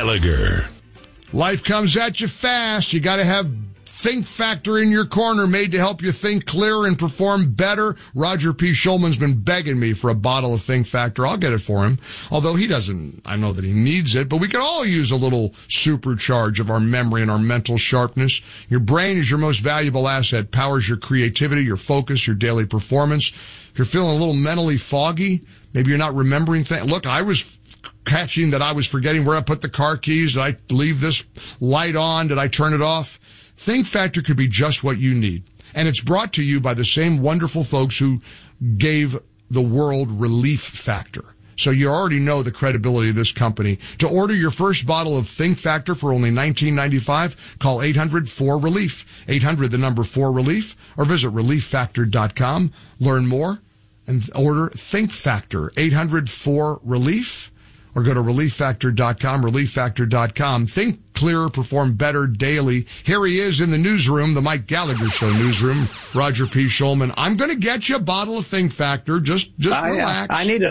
Gallagher. Life comes at you fast. You got to have Think Factor in your corner, made to help you think clearer and perform better. Roger P. Schulman's been begging me for a bottle of Think Factor. I'll get it for him. Although he doesn't, I know that he needs it, but we could all use a little supercharge of our memory and our mental sharpness. Your brain is your most valuable asset, powers your creativity, your focus, your daily performance. If you're feeling a little mentally foggy, maybe you're not remembering things. Look, I was catching that I was forgetting where I put the car keys. Did I leave this light on? Did I turn it off? Think Factor could be just what you need. And it's brought to you by the same wonderful folks who gave the world Relief Factor. So you already know the credibility of this company. To order your first bottle of Think Factor for only $19.95, call 800-4RELIEF. 800, the number 4RELIEF, or visit ReliefFactor.com. Learn more and order Think Factor. 800-4RELIEF. Or go to ReliefFactor.com, ReliefFactor.com. Think clearer, perform better daily. Here he is in the newsroom, the Mike Gallagher Show newsroom, Roger P. Schulman. I'm going to get you a bottle of Think Factor. Just relax.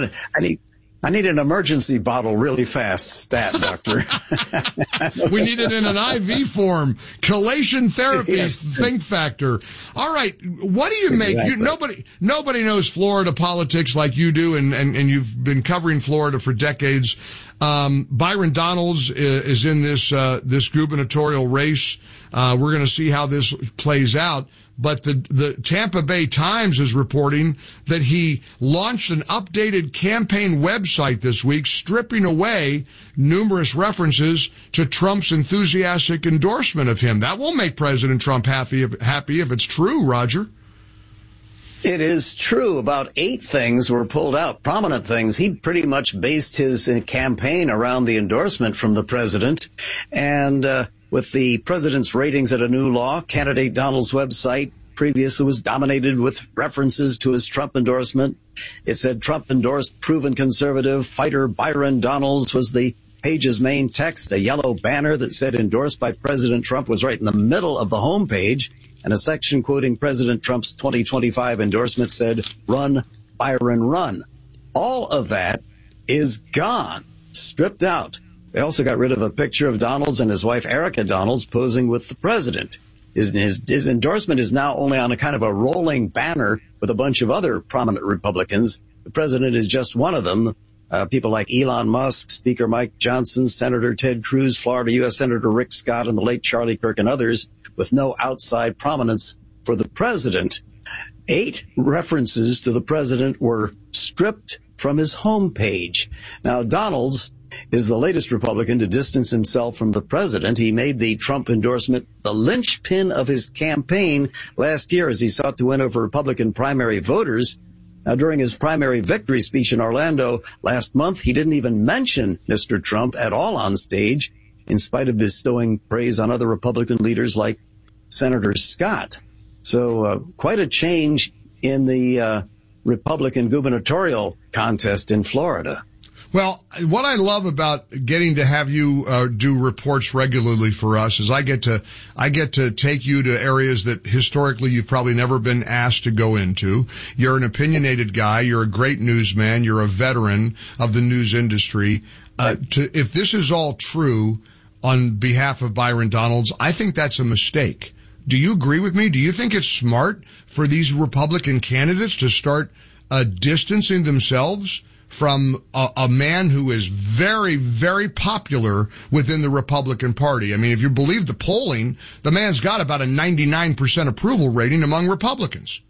I need an emergency bottle really fast, stat, doctor. We need it in an IV form. Chelation therapy, Yes. Think Factor. All right. What do you make? Nobody knows Florida politics like you do, and you've been covering Florida for decades. Byron Donalds is in this gubernatorial race. We're going to see how this plays out. But the Tampa Bay Times is reporting that he launched an updated campaign website this week, stripping away numerous references to Trump's enthusiastic endorsement of him. That will make President Trump happy if it's true, Roger. It is true. About 8 things were pulled out, prominent things. He pretty much based his campaign around the endorsement from the president. And with the president's ratings at a new law, candidate Donald's website previously was dominated with references to his Trump endorsement. It said Trump endorsed proven conservative fighter Byron Donalds was the page's main text. A yellow banner that said endorsed by President Trump was right in the middle of the homepage. And a section quoting President Trump's 2025 endorsement said, "Run, Byron, run." All of that is gone, stripped out. They also got rid of a picture of Donalds and his wife, Erica Donalds, posing with the president. His endorsement is now only on a kind of a rolling banner with a bunch of other prominent Republicans. The president is just one of them. People like Elon Musk, Speaker Mike Johnson, Senator Ted Cruz, Florida U.S. Senator Rick Scott, and the late Charlie Kirk, and others, with no outside prominence for the president. 8 references to the president were stripped from his homepage. Now, Donalds is the latest Republican to distance himself from the president. He made the Trump endorsement the linchpin of his campaign last year as he sought to win over Republican primary voters. Now, during his primary victory speech in Orlando last month, he didn't even mention Mr. Trump at all on stage, in spite of bestowing praise on other Republican leaders like Senator Scott. So quite a change in the Republican gubernatorial contest in Florida. Well, what I love about getting to have you do reports regularly for us is I get to take you to areas that historically you've probably never been asked to go into. You're an opinionated guy. You're a great newsman. You're a veteran of the news industry. If this is all true on behalf of Byron Donalds, I think that's a mistake. Do you agree with me? Do you think it's smart for these Republican candidates to start distancing themselves from a man who is very, very popular within the Republican Party? I mean, if you believe the polling, the man's got about a 99% approval rating among Republicans.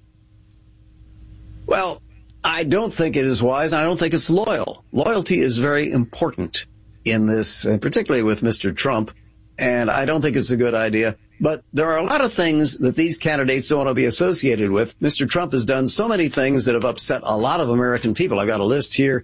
Well, I don't think it is wise. I don't think it's loyal. Loyalty is very important in this, particularly with Mr. Trump, and I don't think it's a good idea. But there are a lot of things that these candidates don't want to be associated with. Mr. Trump has done so many things that have upset a lot of American people. I've got a list here.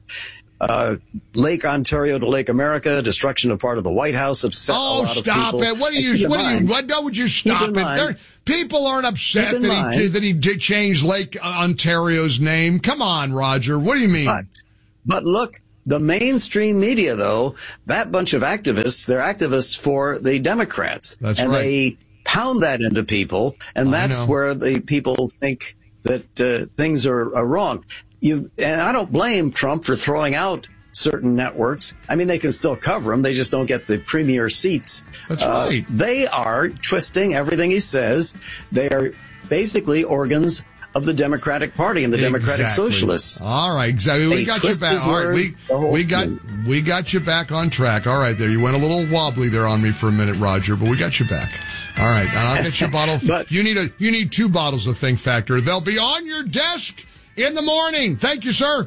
Lake Ontario to Lake America, destruction of part of the White House upset a lot of people. Oh, stop it. Why would you stop it? People aren't upset that he did change Lake Ontario's name. Come on, Roger. What do you mean? But look, the mainstream media, though, that bunch of activists, they're activists for the Democrats. That's and right. They pound that into people, and that's where the people think that things are wrong. And I don't blame Trump for throwing out certain networks. I mean, they can still cover him. They just don't get the premier seats. That's right. They are twisting everything he says. They are basically organs of the Democratic Party and the Democratic Socialists. All right, exactly. We got you back. All right, we got you back on track. All right, there. You went a little wobbly there on me for a minute, Roger, but we got you back. All right, and I'll get you a bottle. But you need 2 bottles of Think Factor. They'll be on your desk in the morning. Thank you, sir.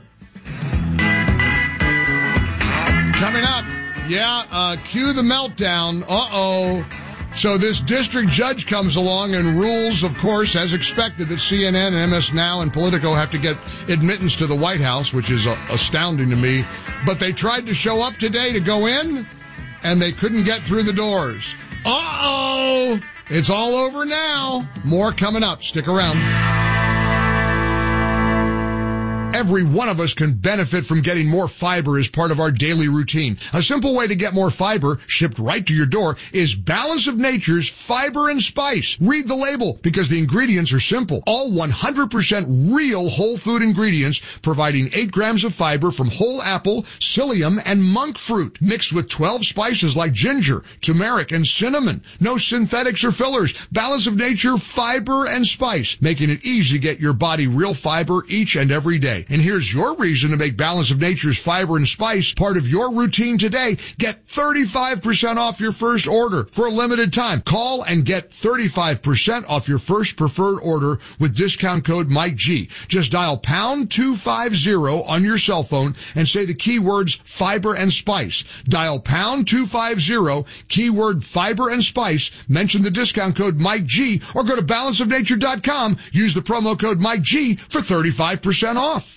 Coming up, cue the meltdown. Uh-oh. So this district judge comes along and rules, of course, as expected, that CNN and MS Now and Politico have to get admittance to the White House, which is astounding to me. But they tried to show up today to go in, and they couldn't get through the doors. Uh-oh! It's all over now. More coming up. Stick around. Every one of us can benefit from getting more fiber as part of our daily routine. A simple way to get more fiber shipped right to your door is Balance of Nature's Fiber and Spice. Read the label because the ingredients are simple. All 100% real whole food ingredients, providing 8 grams of fiber from whole apple, psyllium, and monk fruit, mixed with 12 spices like ginger, turmeric, and cinnamon. No synthetics or fillers. Balance of Nature Fiber and Spice, making it easy to get your body real fiber each and every day. And here's your reason to make Balance of Nature's Fiber and Spice part of your routine today. Get 35% off your first order for a limited time. Call and get 35% off your first preferred order with discount code MikeG. Just dial pound 250 on your cell phone and say the keywords Fiber and Spice. Dial pound 250, keyword Fiber and Spice, mention the discount code MikeG, or go to balanceofnature.com. Use the promo code MikeG for 35% off.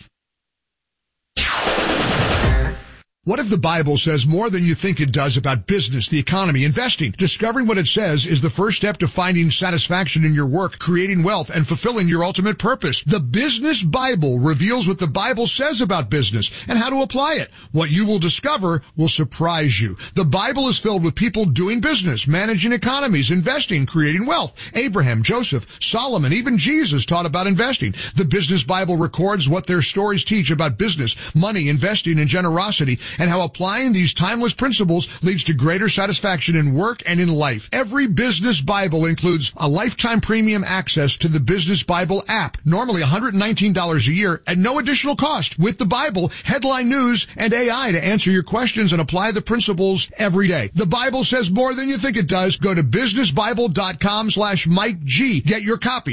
What if the Bible says more than you think it does about business, the economy, investing? Discovering what it says is the first step to finding satisfaction in your work, creating wealth, and fulfilling your ultimate purpose. The Business Bible reveals what the Bible says about business and how to apply it. What you will discover will surprise you. The Bible is filled with people doing business, managing economies, investing, creating wealth. Abraham, Joseph, Solomon, even Jesus taught about investing. The Business Bible records what their stories teach about business, money, investing, and generosity, and how applying these timeless principles leads to greater satisfaction in work and in life. Every Business Bible includes a lifetime premium access to the Business Bible app, normally $119 a year at no additional cost. With the Bible, headline news, and AI to answer your questions and apply the principles every day. The Bible says more than you think it does. Go to businessbible.com/MikeG. Get your copy.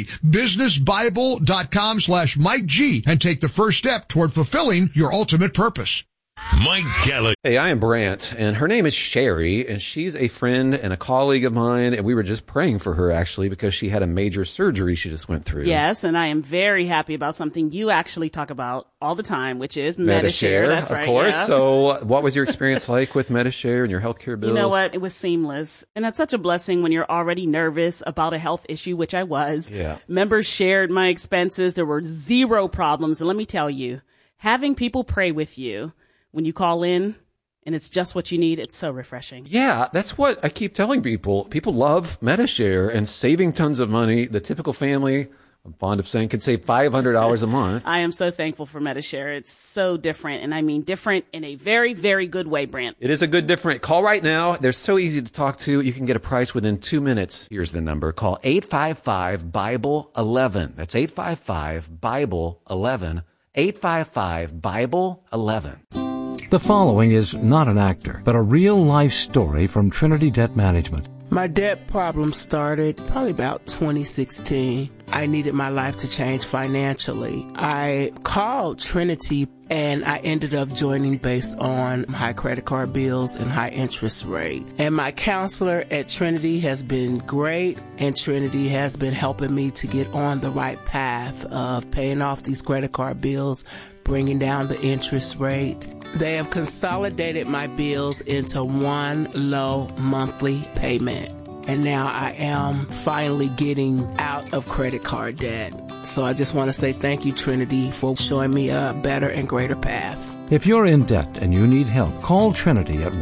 businessbible.com/MikeG and take the first step toward fulfilling your ultimate purpose. Mike Gallagher. Hey, I am Brant, and her name is Sherry, and she's a friend and a colleague of mine, and we were just praying for her, actually, because she had a major surgery she just went through. Yes, and I am very happy about something you actually talk about all the time, which is Medi-Share. That's right. Of course. Yeah. So what was your experience like with Medi-Share and your healthcare bills? You know what? It was seamless. And that's such a blessing when you're already nervous about a health issue, which I was. Yeah. Members shared my expenses. There were zero problems. And let me tell you, having people pray with you when you call in and it's just what you need, it's so refreshing. Yeah, that's what I keep telling people. People love Medi-Share and saving tons of money. The typical family, I'm fond of saying, can save $500 a month. I am so thankful for Medi-Share. It's so different, and I mean different in a very, very good way, Brant. It is a good different. Call right now. They're so easy to talk to. You can get a price within 2 minutes. Here's the number. Call 855-BIBLE-11. That's 855-BIBLE-11. 855-BIBLE-11. The following is not an actor, but a real-life story from Trinity Debt Management. My debt problem started probably about 2016. I needed my life to change financially. I called Trinity and I ended up joining based on high credit card bills and high interest rate. And my counselor at Trinity has been great, and Trinity has been helping me to get on the right path of paying off these credit card bills, bringing down the interest rate. They have consolidated my bills into one low monthly payment. And now I am finally getting out of credit card debt. So I just want to say thank you, Trinity, for showing me a better and greater path. If you're in debt and you need help, call Trinity at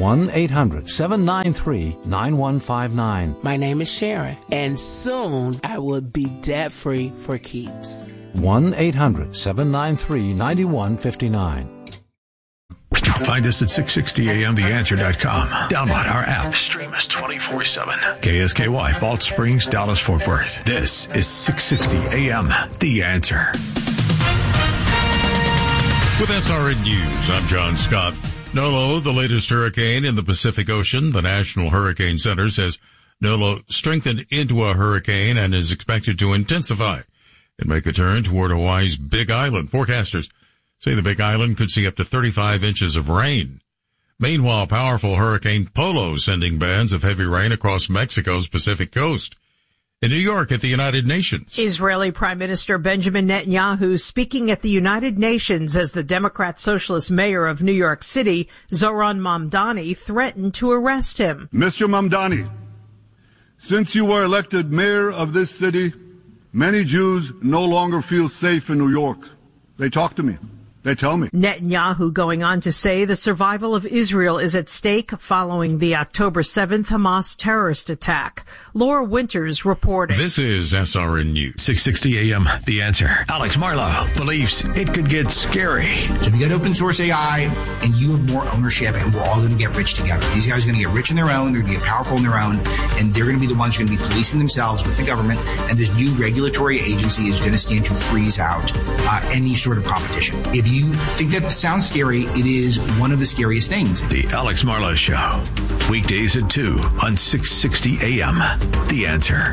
1-800-793-9159. My name is Sharon, and soon I will be debt-free for keeps. 1-800-793-9159. Find us at 660amtheanswer.com. Download our app. Stream us 24/7. KSKY, Balch Springs, Dallas, Fort Worth. This is 660 AM, The Answer. With SRN News, I'm John Scott. Nolo, the latest hurricane in the Pacific Ocean. The National Hurricane Center says Nolo strengthened into a hurricane and is expected to intensify and make a turn toward Hawaii's Big Island. Forecasters say the Big Island could see up to 35 inches of rain. Meanwhile, powerful Hurricane Polo sending bands of heavy rain across Mexico's Pacific coast. In New York at the United Nations, Israeli Prime Minister Benjamin Netanyahu speaking at the United Nations as the Democrat Socialist mayor of New York City, Zoran Mamdani, threatened to arrest him. Mr. Mamdani, since you were elected mayor of this city, many Jews no longer feel safe in New York. They talk to me. They tell me. Netanyahu going on to say the survival of Israel is at stake following the October 7th Hamas terrorist attack. Laura Winters reporting. This is SRN News. 660 AM, The Answer. Alex Marlowe believes it could get scary. So if you get open source AI and you have more ownership and we're all going to get rich together. These guys are going to get rich in their own, they're going to get powerful in their own, and they're going to be the ones who are going to be policing themselves with the government, and this new regulatory agency is going to stand to freeze out any sort of competition. If you think that sounds scary, it is one of the scariest things. The Alex Marlowe Show. Weekdays at 2 on 660 AM. The Answer.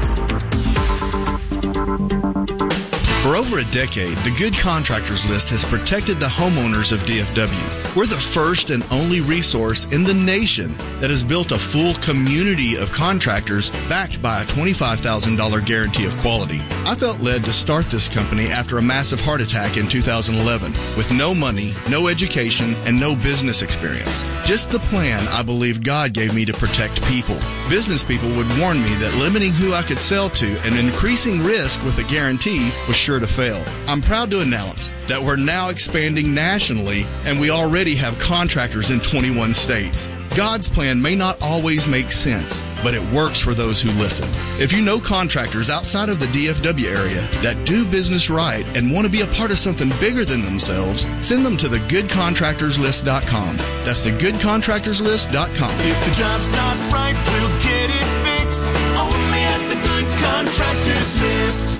For over a decade, the Good Contractors List has protected the homeowners of DFW. We're the first and only resource in the nation that has built a full community of contractors backed by a $25,000 guarantee of quality. I felt led to start this company after a massive heart attack in 2011 with no money, no education, and no business experience. Just the plan I believe God gave me to protect people. Business people would warn me that limiting who I could sell to and increasing risk with a guarantee was sure to fail. I'm proud to announce that we're now expanding nationally, and we already have contractors in 21 states. God's plan may not always make sense, but it works for those who listen. If you know contractors outside of the DFW area that do business right and want to be a part of something bigger than themselves, send them to thegoodcontractorslist.com. That's thegoodcontractorslist.com. If the job's not right, we'll get it fixed. Only at the Good Contractors List.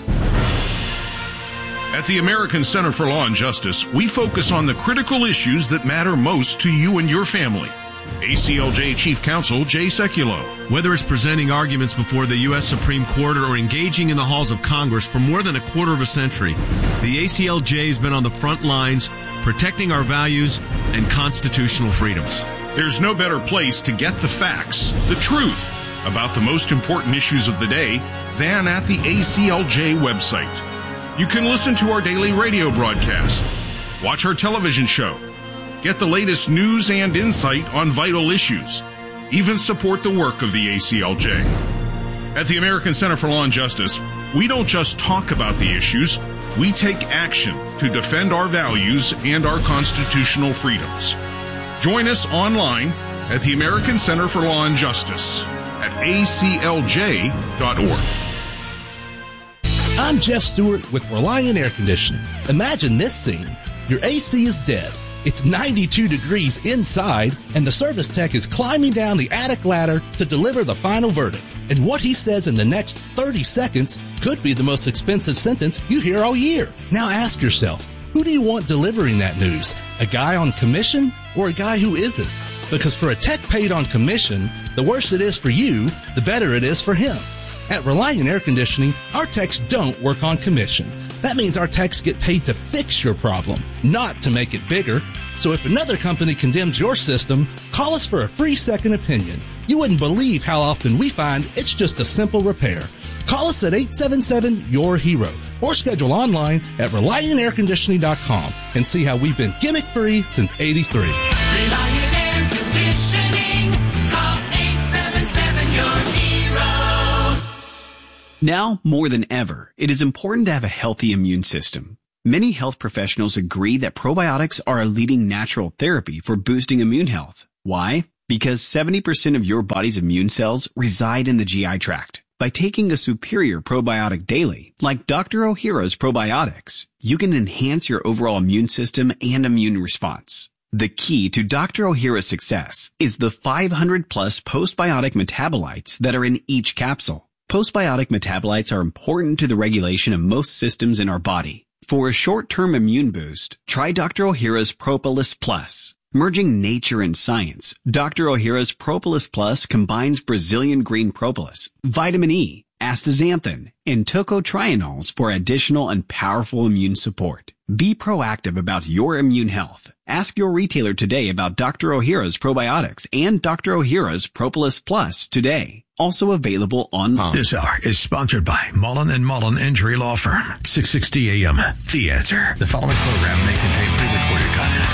At the American Center for Law and Justice, we focus on the critical issues that matter most to you and your family. ACLJ Chief Counsel Jay Sekulow. Whether it's presenting arguments before the U.S. Supreme Court or engaging in the halls of Congress for more than a quarter of a century, the ACLJ has been on the front lines protecting our values and constitutional freedoms. There's no better place to get the facts, the truth, about the most important issues of the day than at the ACLJ website. You can listen to our daily radio broadcast, watch our television show, get the latest news and insight on vital issues, even support the work of the ACLJ. At the American Center for Law and Justice, we don't just talk about the issues, we take action to defend our values and our constitutional freedoms. Join us online at the American Center for Law and Justice at aclj.org. I'm Jeff Stewart with Reliant Air Conditioning. Imagine this scene. Your AC is dead. It's 92 degrees inside, and the service tech is climbing down the attic ladder to deliver the final verdict. And what he says in the next 30 seconds could be the most expensive sentence you hear all year. Now ask yourself, who do you want delivering that news? A guy on commission or a guy who isn't? Because for a tech paid on commission, the worse it is for you, the better it is for him. At Reliant Air Conditioning, our techs don't work on commission. That means our techs get paid to fix your problem, not to make it bigger. So if another company condemns your system, call us for a free second opinion. You wouldn't believe how often we find it's just a simple repair. Call us at 877-YOUR-HERO or schedule online at ReliantAirConditioning.com and see how we've been gimmick-free since '83. Reliant Air Conditioning. Call 877-YOUR-HERO. Now, more than ever, it is important to have a healthy immune system. Many health professionals agree that probiotics are a leading natural therapy for boosting immune health. Why? Because 70% of your body's immune cells reside in the GI tract. By taking a superior probiotic daily, like Dr. Ohhira's probiotics, you can enhance your overall immune system and immune response. The key to Dr. Ohhira's success is the 500 plus postbiotic metabolites that are in each capsule. Postbiotic metabolites are important to the regulation of most systems in our body. For a short-term immune boost, try Dr. Ohhira's Propolis Plus. Merging nature and science, Dr. Ohhira's Propolis Plus combines Brazilian green propolis, vitamin E, astaxanthin, and tocotrienols for additional and powerful immune support. Be proactive about your immune health. Ask your retailer today about Dr. Ohhira's probiotics and Dr. Ohhira's Propolis Plus today. Also available online. This hour is sponsored by Mullen & Mullen Injury Law Firm. 660 AM. The Answer. The following program may contain pre-recorded content.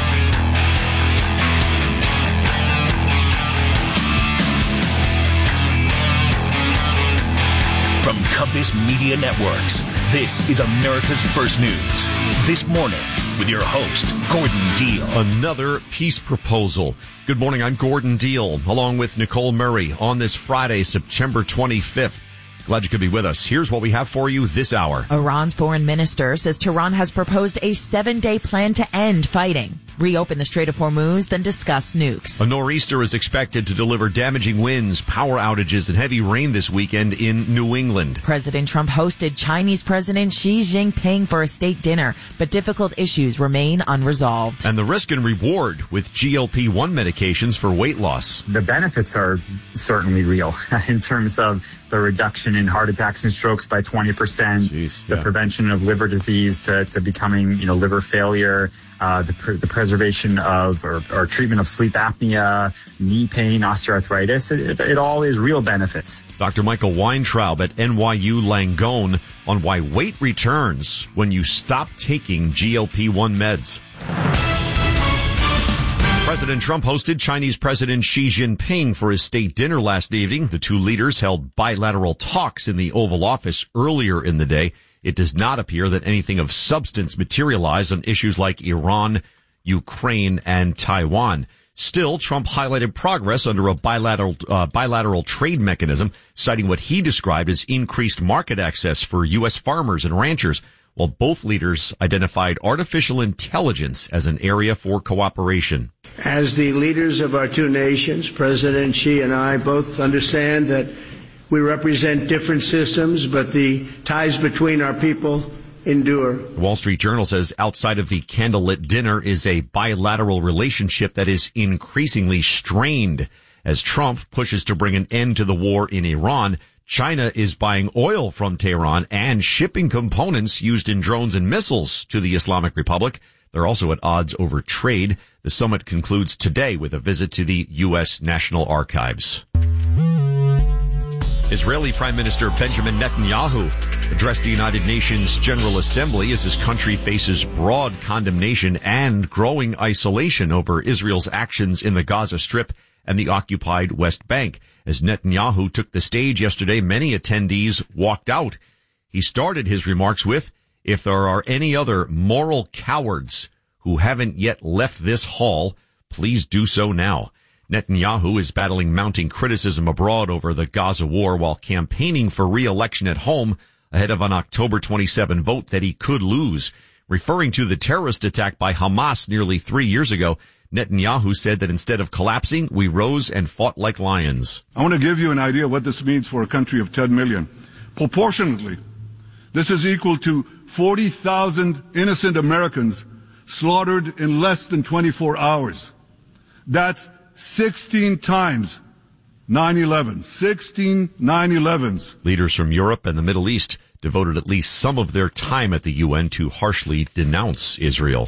From Compass Media Networks, this is America's First News. This morning, with your host, Gordon Deal. Another peace proposal. Good morning, I'm Gordon Deal, along with Nicole Murray on this Friday, September 25th. Glad you could be with us. Here's what we have for you this hour. Iran's foreign minister says Tehran has proposed a 7-day plan to end fighting, reopen the Strait of Hormuz, then discuss nukes. A nor'easter is expected to deliver damaging winds, power outages, and heavy rain this weekend in New England. President Trump hosted Chinese President Xi Jinping for a state dinner, but difficult issues remain unresolved. And the risk and reward with GLP-1 medications for weight loss. The benefits are certainly real in terms of the reduction in heart attacks and strokes by 20%, the prevention of liver disease to becoming, liver failure, the preservation of or treatment of sleep apnea, knee pain, osteoarthritis. It all is real benefits. Dr. Michael Weintraub at NYU Langone on why weight returns when you stop taking GLP-1 meds. President Trump hosted Chinese President Xi Jinping for his state dinner last evening. The two leaders held bilateral talks in the Oval Office earlier in the day. It does not appear that anything of substance materialized on issues like Iran, Ukraine, and Taiwan. Still, Trump highlighted progress under a bilateral trade mechanism, citing what he described as increased market access for U.S. farmers and ranchers, while both leaders identified artificial intelligence as an area for cooperation. As the leaders of our two nations, President Xi and I both understand that we represent different systems, but the ties between our people endure. The Wall Street Journal says outside of the candlelit dinner is a bilateral relationship that is increasingly strained. As Trump pushes to bring an end to the war in Iran, China is buying oil from Tehran and shipping components used in drones and missiles to the Islamic Republic. They're also at odds over trade. The summit concludes today with a visit to the U.S. National Archives. Israeli Prime Minister Benjamin Netanyahu addressed the United Nations General Assembly as his country faces broad condemnation and growing isolation over Israel's actions in the Gaza Strip and the occupied West Bank. As Netanyahu took the stage yesterday, many attendees walked out. He started his remarks with, "If there are any other moral cowards who haven't yet left this hall, please do so now." Netanyahu is battling mounting criticism abroad over the Gaza war while campaigning for re-election at home ahead of an October 27 vote that he could lose. Referring to the terrorist attack by Hamas nearly 3 years ago, Netanyahu said that instead of collapsing, we rose and fought like lions. I want to give you an idea of what this means for a country of 10 million. Proportionately, this is equal to 40,000 innocent Americans slaughtered in less than 24 hours. That's 16 times 9/11. 16 9/11s. Leaders from Europe and the Middle East devoted at least some of their time at the UN to harshly denounce Israel.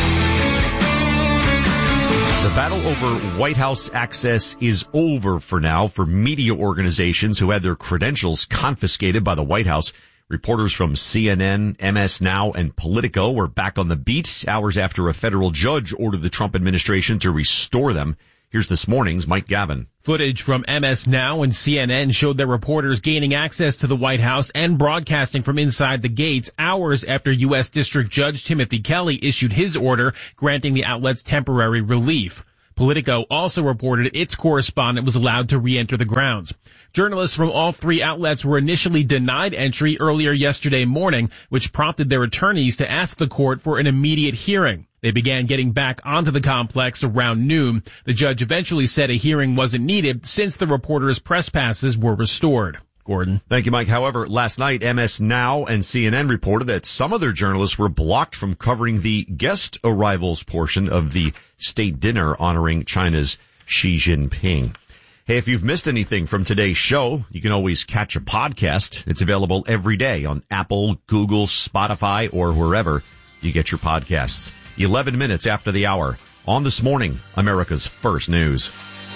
The battle over White House access is over for now for media organizations who had their credentials confiscated by the White House. Reporters from CNN, MS Now, and Politico were back on the beat hours after a federal judge ordered the Trump administration to restore them. Here's this morning's Mike Gavin. Footage from MS Now and CNN showed their reporters gaining access to the White House and broadcasting from inside the gates hours after U.S. District Judge Timothy Kelly issued his order granting the outlets temporary relief. Politico also reported its correspondent was allowed to re-enter the grounds. Journalists from all three outlets were initially denied entry earlier yesterday morning, which prompted their attorneys to ask the court for an immediate hearing. They began getting back onto the complex around noon. The judge eventually said a hearing wasn't needed since the reporters' press passes were restored. Gordon. Thank you, Mike. However, last night, MS Now and CNN reported that some of their journalists were blocked from covering the guest arrivals portion of the state dinner honoring China's Xi Jinping. Hey, if you've missed anything from today's show, you can always catch a podcast. It's available every day on Apple, Google, Spotify, or wherever you get your podcasts. 11 minutes after the hour on This Morning, America's First News.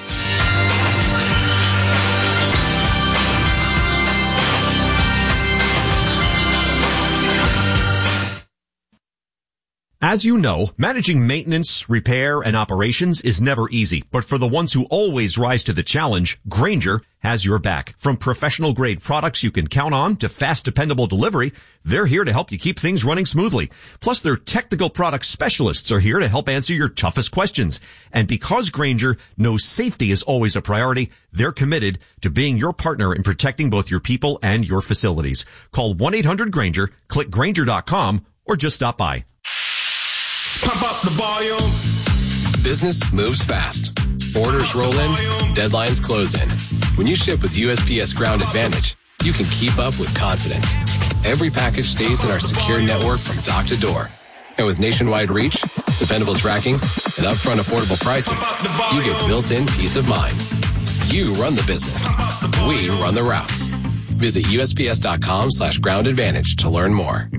As you know, managing maintenance, repair, and operations is never easy. But for the ones who always rise to the challenge, Grainger has your back. From professional-grade products you can count on to fast, dependable delivery, they're here to help you keep things running smoothly. Plus, their technical product specialists are here to help answer your toughest questions. And because Grainger knows safety is always a priority, they're committed to being your partner in protecting both your people and your facilities. Call 1-800-GRAINGER, click Grainger.com, or just stop by. Pump up the volume. Business moves fast. Orders roll in, deadlines close in. When you ship with USPS Ground Advantage, you can keep up with confidence. Every package stays in our secure network from dock to door. And with nationwide reach, dependable tracking, and upfront affordable pricing, you get built-in peace of mind. You run the business. We run the routes. Visit USPS.com/Ground Advantage to learn more.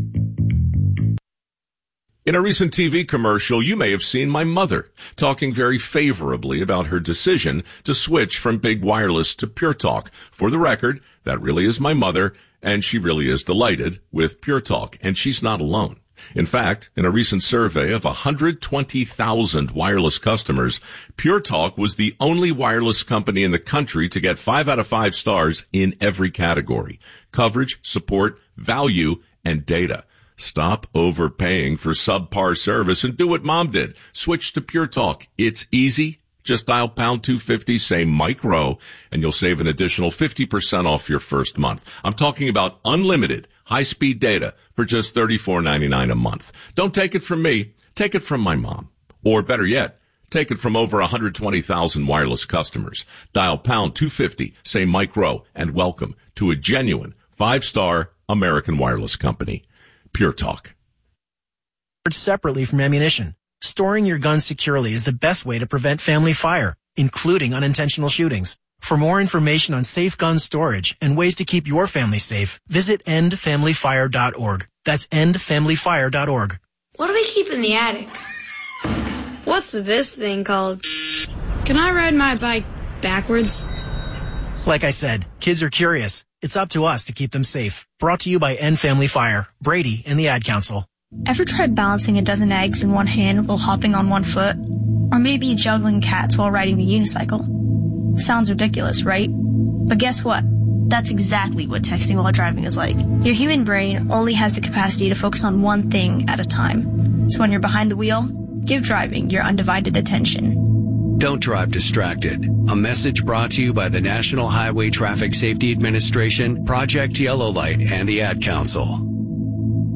In a recent TV commercial, you may have seen my mother talking very favorably about her decision to switch from big wireless to Pure Talk. For the record, that really is my mother, and she really is delighted with Pure Talk, and she's not alone. In fact, in a recent survey of 120,000 wireless customers, Pure Talk was the only wireless company in the country to get 5 out of 5 stars in every category: coverage, support, value, and data. Stop overpaying for subpar service and do what Mom did. Switch to Pure Talk. It's easy. Just dial pound 250, say Mike Rowe, and you'll save an additional 50% off your first month. I'm talking about unlimited high-speed data for just $34.99 a month. Don't take it from me. Take it from my mom. Or better yet, take it from over 120,000 wireless customers. Dial pound 250, say Mike Rowe, and welcome to a genuine 5-star American wireless company. Pure Talk. Separately from ammunition. Storing your gun securely is the best way to prevent family fire, including unintentional shootings. For more information on safe gun storage and ways to keep your family safe, visit endfamilyfire.org. That's endfamilyfire.org. What do we keep in the attic? What's this thing called? Can I ride my bike backwards? Like I said, kids are curious. It's up to us to keep them safe. Brought to you by End Family Fire, Brady, and the Ad Council. Ever tried balancing a dozen eggs in one hand while hopping on one foot? Or maybe juggling cats while riding the unicycle? Sounds ridiculous, right? But guess what? That's exactly what texting while driving is like. Your human brain only has the capacity to focus on one thing at a time. So when you're behind the wheel, give driving your undivided attention. Don't drive distracted. A message brought to you by the National Highway Traffic Safety Administration, Project Yellow Light, and the Ad Council.